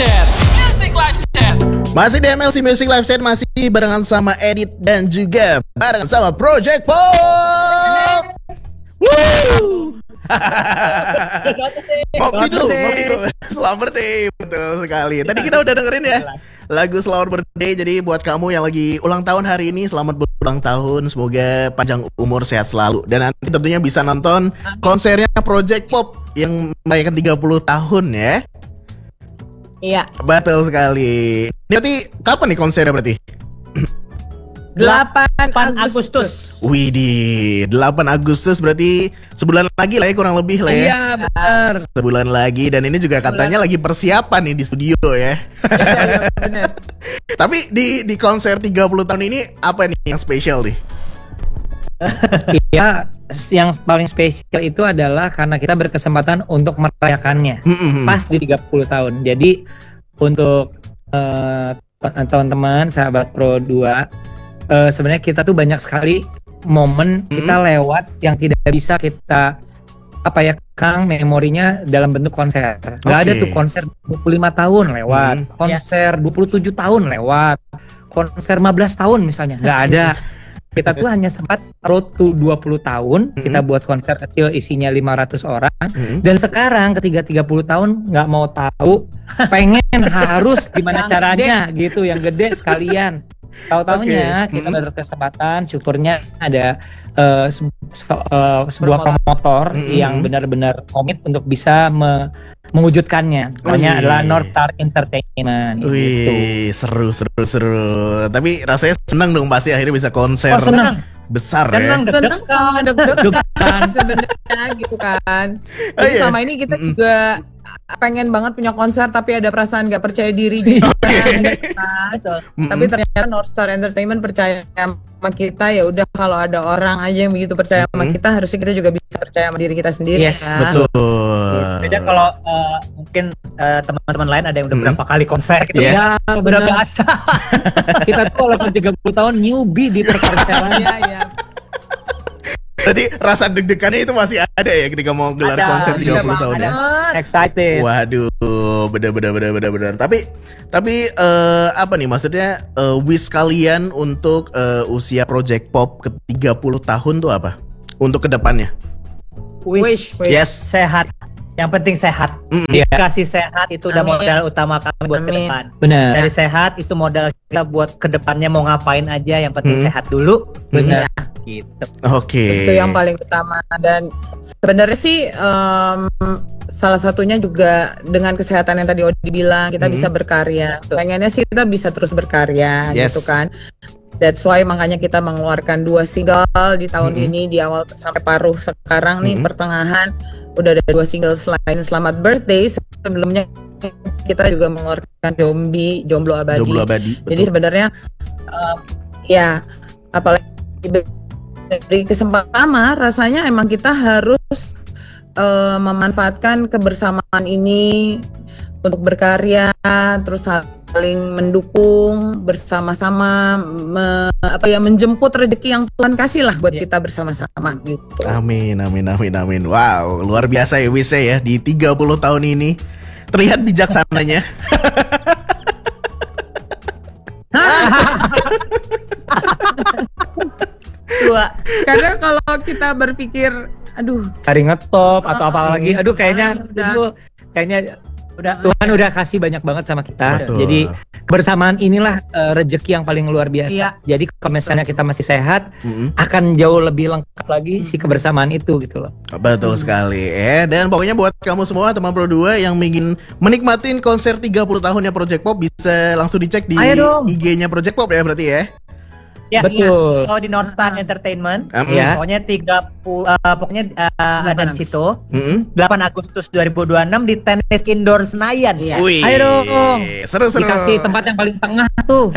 Chat. Music Live Chat. Masih di MLC Music Live Chat, masih barengan sama Edit dan juga barengan sama Project Pop. Woo! Ngopi dulu. Selamat birthday, betul sekali. Tadi kita udah dengerin ya lagu Selamat Birthday. Jadi buat kamu yang lagi ulang tahun hari ini, selamat berulang tahun. Semoga panjang umur, sehat selalu. Dan nanti tentunya bisa nonton konsernya Project Pop yang merayakan 30 tahun ya. Iya. Betul sekali. Berarti kapan nih konsernya berarti? 8 Agustus. Widih, 8 Agustus berarti sebulan lagi lah ya, kurang lebih lah ya. Iya, benar. Sebulan lagi, dan ini juga katanya lagi persiapan nih di studio ya. Iya, benar. Tapi di konser 30 tahun ini apa nih yang spesial nih? Iya, yang paling spesial itu adalah karena kita berkesempatan untuk merayakannya pas di 30 tahun. Jadi untuk teman-teman sahabat Pro 2, sebenarnya kita tuh banyak sekali momen kita lewat yang tidak bisa kita Kang, memorinya dalam bentuk konser. Gak ada tuh konser 25 tahun lewat, konser 27 tahun lewat, konser 15 tahun misalnya, gak ada. Kita tuh hanya sempat road to 20 tahun, kita buat konser kecil isinya 500 orang, dan sekarang ketika 30 tahun nggak mau tahu, pengen harus gimana caranya gitu, yang gede sekalian. Tahu-taunya kita berkesempatan, syukurnya ada sebuah promotor yang benar-benar komit untuk bisa mewujudkannya. Namanya adalah North Star Entertainment. Wih, gitu. seru. Tapi rasanya senang dong pasti akhirnya bisa konser besar senang, ya. Senang sama deg-degan sebenarnya gitu kan. Jadi selama ini kita juga pengen banget punya konser tapi ada perasaan gak percaya diri gitu kan. Tapi ternyata North Star Entertainment percaya sama kita, ya udah kalau ada orang aja yang begitu percaya sama kita, harusnya kita juga bisa percaya sama diri kita sendiri. Yes, kan? Betul. Beda kalau mungkin teman-teman lain ada yang udah berapa kali konser gitu. Yes. Ya, udah biasa. Kita tuh kalau 30 tahun newbie di perkonseran. Iya. Berarti rasa deg-degannya itu masih ada ya ketika mau gelar konser 30 tahun ya. Excited. Waduh, benar. Tapi apa nih maksudnya, wish kalian untuk usia Project Pop ke 30 tahun tuh apa? Untuk kedepannya? Wish. Yes. Sehat. Yang penting sehat. Kasih sehat itu udah modal utama kami buat ke depan. Benar. Dari sehat itu modal kita buat kedepannya, mau ngapain aja yang penting sehat dulu. Benar. Gitu. Oke. Itu yang paling utama. Dan sebenarnya sih salah satunya juga dengan kesehatan yang tadi Odi bilang, kita bisa berkarya. Pengennya sih kita bisa terus berkarya gitu kan. That's why makanya kita mengeluarkan 2 single di tahun ini, di awal sampai paruh sekarang nih pertengahan udah ada 2 single selain Selamat Birthday. Sebelumnya kita juga mengeluarkan Jomblo Abadi. Jadi sebenarnya ya apalagi dari kesempatan pertama, rasanya emang kita harus memanfaatkan kebersamaan ini untuk berkarya, terus saling mendukung bersama-sama, menjemput rezeki yang Tuhan kasih lah buat kita bersama-sama gitu. Amin. Wow, luar biasa ya Wise ya, di 30 tahun ini terlihat bijaksananya. Karena kalau kita berpikir cari ngetop atau apa lagi, kayaknya Tuhan udah kasih banyak banget sama kita. Betul. Jadi kebersamaan inilah rezeki yang paling luar biasa. Iya. Jadi kalau misalnya kita masih sehat, akan jauh lebih lengkap lagi si kebersamaan itu gitu loh. Betul sekali ya. Dan pokoknya buat kamu semua teman Pro 2 yang ingin menikmatin konser 30 tahunnya Project Pop, bisa langsung dicek di IG-nya Project Pop ya berarti ya. Ya, betul. Kalau di North Star Entertainment, pokoknya ada di situ. 8 Agustus 2026 di Tenis Indoor Senayan. Wih, ayo dong. Seru. Dikasih tempat yang paling tengah tuh.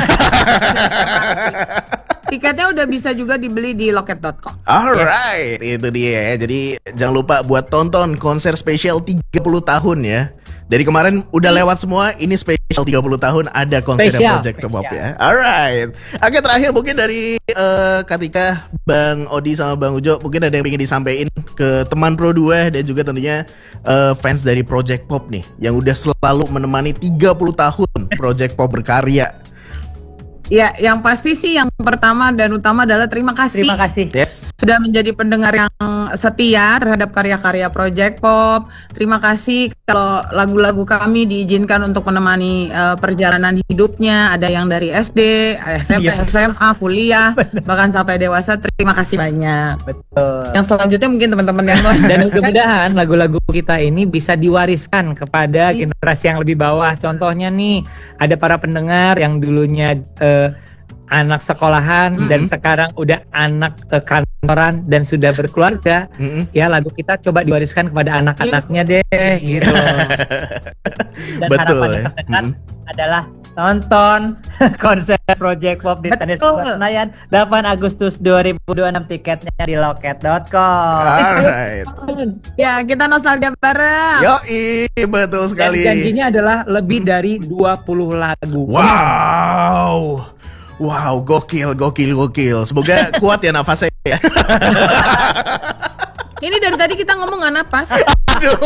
Tiketnya udah bisa juga dibeli di loket.com. Alright, itu dia ya. Jadi jangan lupa buat tonton konser spesial 30 tahun ya Dari kemarin udah lewat semua, ini spesial 30 tahun ada konser Project Pop ya. Alright. Oke, terakhir mungkin dari Katika, Bang Odi sama Bang Ujo, mungkin ada yang ingin disampaikan ke teman Pro 2 dan juga tentunya fans dari Project Pop nih yang udah selalu menemani 30 tahun Project Pop berkarya. Ya, yang pasti sih yang pertama dan utama adalah terima kasih. Terima kasih. Yes. Sudah menjadi pendengar yang setia terhadap karya-karya Project Pop. Terima kasih kalau lagu-lagu kami diizinkan untuk menemani perjalanan hidupnya. Ada yang dari SD, SMP, SMA, kuliah, bahkan sampai dewasa. Terima kasih banyak. Betul. Yang selanjutnya mungkin teman-teman yang lain. Dan mudah-mudahan lagu-lagu kita ini bisa diwariskan kepada generasi yang lebih bawah. Contohnya nih, ada para pendengar yang dulunya anak sekolahan dan sekarang udah anak kantoran dan sudah berkeluarga. Ya, lagu kita coba diwariskan kepada anak-anaknya deh gitu. Dan Betul, harapan yang terdekat adalah nonton konser Project Pop di Tenis Senayan 8 Agustus 2026, tiketnya di loket.com. Alright. Ya, kita nostalgia bareng. Yoi, betul Dan sekali. janjinya adalah lebih dari 20 lagu. Wow, gokil. Semoga kuat ya nafasnya ya. Ini dari tadi kita ngomong nggak napas. Aduh.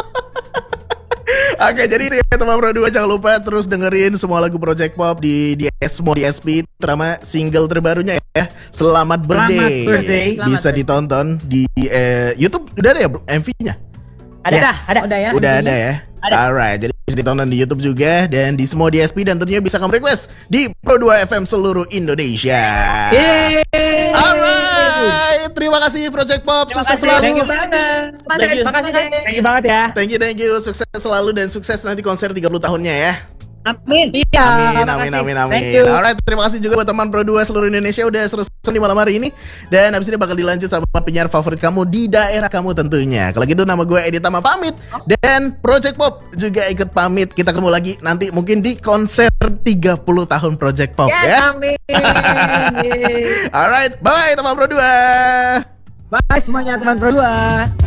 Oke, jadi itu ya teman Pro 2, jangan lupa terus dengerin semua lagu Project Pop di semua DSP, terutama single terbarunya ya. Selamat Birthday. Bisa ditonton di YouTube. Udah ada ya bro, MV-nya? Ada. Udah ya. Udah ada ya. Alright, jadi bisa ditonton di YouTube juga dan di semua DSP, dan tentunya bisa kamu request di Pro 2 FM seluruh Indonesia. Alright, terima kasih Project Pop, sukses selalu. Thank you banget. Thank you. Thank you banget ya. Thank you, sukses selalu dan sukses nanti konser 30 tahunnya ya. Amin. Amin. Thank you. Alright, terima kasih juga buat teman Pro 2 seluruh Indonesia udah seru di malam hari ini. Dan habis ini bakal dilanjut sama penyiar favorit kamu di daerah kamu tentunya. Kalau gitu nama gue Edi Tama pamit, dan Project Pop juga ikut pamit. Kita ketemu lagi nanti mungkin di konser 30 tahun Project Pop ya. Amin. Alright, bye teman Pro 2. Bye semuanya teman Pro 2.